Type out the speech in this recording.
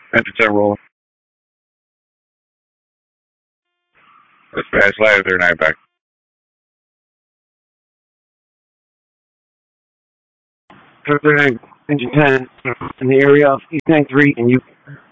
That's a roll. That's bad. Slide 39 back. Engine 10 in the area of East 93 and you